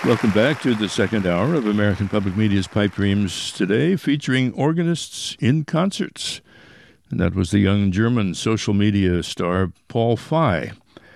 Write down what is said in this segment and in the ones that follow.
Welcome back to the second hour of American Public Media's Pipe Dreams today, featuring organists in concerts. And that was the young German social media star Paul Fey,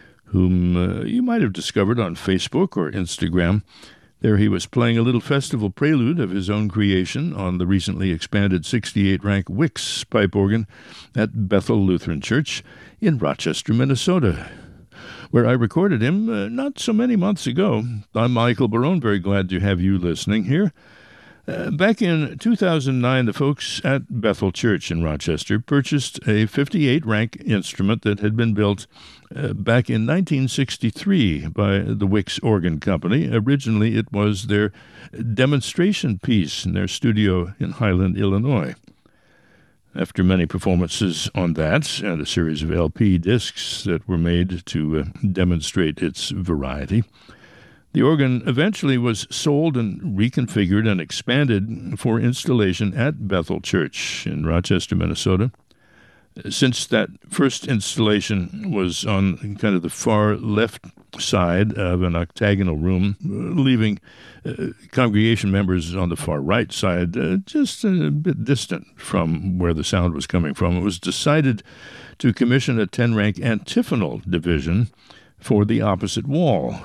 whom you might have discovered on Facebook or Instagram. There he was playing a little festival prelude of his own creation on the recently expanded 68-rank Wix pipe organ at Bethel Lutheran Church in Rochester, Minnesota, where I recorded him not so many months ago. I'm Michael Barone, very glad to have you listening here. Back in 2009, the folks at Bethel Church in Rochester purchased a 58-rank instrument that had been built back in 1963 by the Wix Organ Company. Originally, it was their demonstration piece in their studio in Highland, Illinois. After many performances on that and a series of LP discs that were made to demonstrate its variety, the organ eventually was sold and reconfigured and expanded for installation at Bethel Church in Rochester, Minnesota. Since that first installation was on kind of the far left side of an octagonal room, leaving congregation members on the far right side just a bit distant from where the sound was coming from, it was decided to commission a 10-rank antiphonal division for the opposite wall,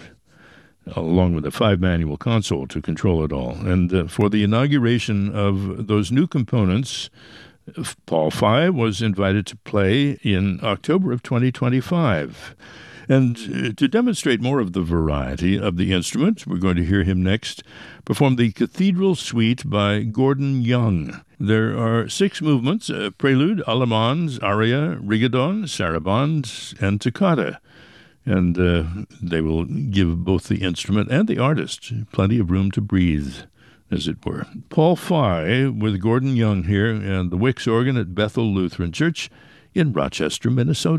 along with a 5-manual console to control it all. And for the inauguration of those new components, Paul Fey was invited to play in October of 2025. And to demonstrate more of the variety of the instrument, we're going to hear him next perform the Cathedral Suite by Gordon Young. There are 6 movements: prelude, allemande, aria, rigodon, sarabande, and toccata. And they will give both the instrument and the artist plenty of room to breathe, as it were. Paul Fey with Gordon Young here and the Wix organ at Bethel Lutheran Church in Rochester, Minnesota.